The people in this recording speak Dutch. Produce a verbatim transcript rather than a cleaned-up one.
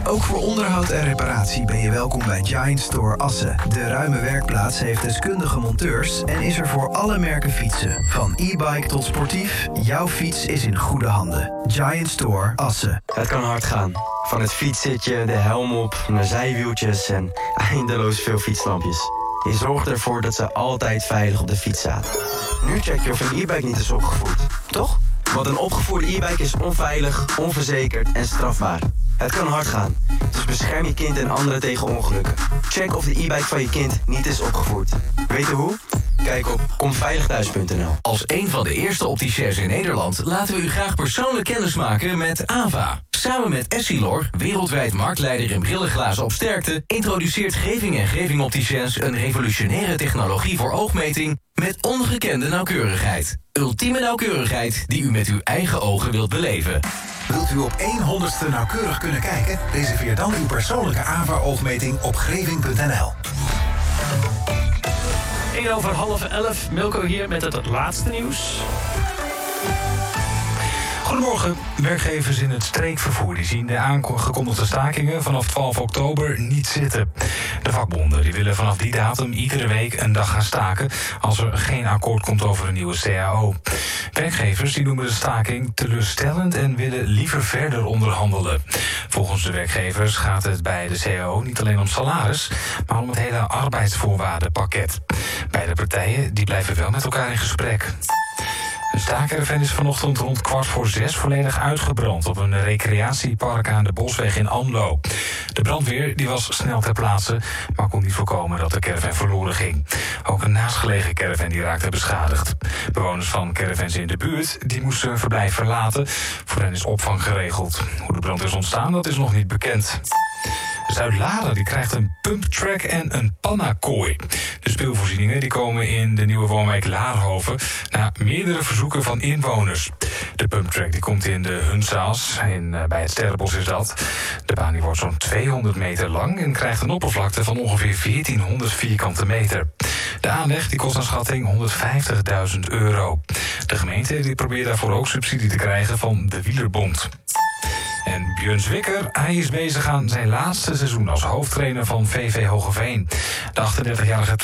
Ook voor onderhoud en reparatie ben je welkom bij Giant Store Assen. De ruime werkplaats heeft deskundige monteurs en is er voor alle merken fietsen. Van e-bike tot sportief, jouw fiets is in goede handen. Giant Store Assen. Het kan hard gaan. Van het fietszitje, de helm op, naar zijwieltjes en eindeloos veel fietslampjes. Je zorgt ervoor dat ze altijd veilig op de fiets zaten. Nu check je of een e-bike niet is opgevoerd, toch? Want een opgevoerde e-bike is onveilig, onverzekerd en strafbaar. Het kan hard gaan, dus bescherm je kind en anderen tegen ongelukken. Check of de e-bike van je kind niet is opgevoerd. Weet je hoe? Kijk op kom veilig thuis punt n l. Als een van de eerste opticiens in Nederland laten we u graag persoonlijk kennismaken met Ava. Samen met Essilor, wereldwijd marktleider in brillenglazen op sterkte, introduceert Geving en Geving Opticiens een revolutionaire technologie voor oogmeting met ongekende nauwkeurigheid. Ultieme nauwkeurigheid die u met uw eigen ogen wilt beleven. Wilt u op één honderdste nauwkeurig kunnen kijken? Reserveer dan uw persoonlijke Ava-oogmeting op geving punt n l. één over half elf, Milko hier met het laatste nieuws. Goedemorgen. Werkgevers in het streekvervoer die zien de aangekondigde stakingen vanaf twaalf oktober niet zitten. De vakbonden die willen vanaf die datum iedere week een dag gaan staken als er geen akkoord komt over een nieuwe C A O. Werkgevers die noemen de staking teleurstellend en willen liever verder onderhandelen. Volgens de werkgevers gaat het bij de C A O niet alleen om salaris, maar om het hele arbeidsvoorwaardenpakket. Beide partijen die blijven wel met elkaar in gesprek. De staakerven is vanochtend rond kwart voor zes volledig uitgebrand op een recreatiepark aan de Bosweg in Anlo. De brandweer die was snel ter plaatse, maar kon niet voorkomen dat de caravan verloren ging. Ook een naastgelegen caravan die raakte beschadigd. Bewoners van caravans in de buurt die moesten hun verblijf verlaten. Voor hen is opvang geregeld. Hoe de brand is ontstaan, dat is nog niet bekend. Zuid-Laren die krijgt een pumptrack en een pannakooi. De speelvoorzieningen die komen in de nieuwe woonwijk Laarhoven na meerdere verzoeken van inwoners. De pumptrack die komt in de Hunsaas, in, uh, bij het Sterrenbos is dat. De baan die wordt zo'n tweehonderd meter lang en krijgt een oppervlakte van ongeveer veertienhonderd vierkante meter. De aanleg die kost naar schatting honderdvijftigduizend euro. De gemeente die probeert daarvoor ook subsidie te krijgen van de Wielerbond. En Björn Zwicker, hij is bezig aan zijn laatste seizoen als hoofdtrainer van V V Hoogeveen. De achtendertigjarige